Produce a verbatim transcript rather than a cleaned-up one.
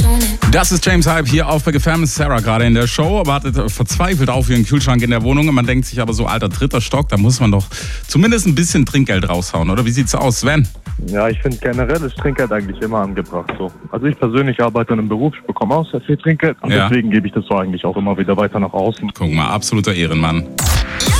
Das ist James Hype hier auf Big F M. Sarah gerade in der Show, wartet verzweifelt auf ihren Kühlschrank in der Wohnung. Und man denkt sich aber so, alter, dritter Stock, da muss man doch zumindest ein bisschen Trinkgeld raushauen, oder? Wie sieht's aus, Sven? Ja, ich finde generell ist Trinkgeld eigentlich immer angebracht. So. Also ich persönlich arbeite in einem Beruf, ich bekomme auch sehr viel Trinkgeld und Ja. deswegen gebe ich das so eigentlich auch immer wieder weiter nach außen. Guck mal, absoluter Ehrenmann.